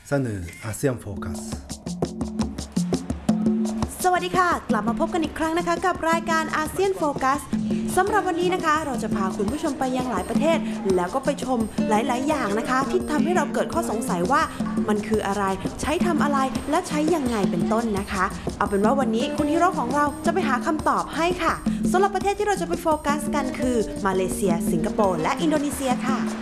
เสนออาเซียนโฟกัสสวัสดีค่ะกลับมาพบกันอีกครั้งนะคะกับรายการอาเซียนโฟกัสสำหรับวันนี้นะคะเราจะพาคุณผู้ชมไปยังหลายประเทศแล้วก็ไปชมหลายๆอย่างนะคะที่ทำให้เราเกิดข้อสงสัยว่ามันคืออะไรใช้ทำอะไรและใช้ยังไงเป็นต้นนะคะเอาเป็นว่าวันนี้คุณฮีโร่ของเราจะไปหาคำตอบให้ค่ะสำหรับประเทศที่เราจะไปโฟกัสกันคือมาเลเซียสิงคโปร์และอินโดนีเซียค่ะ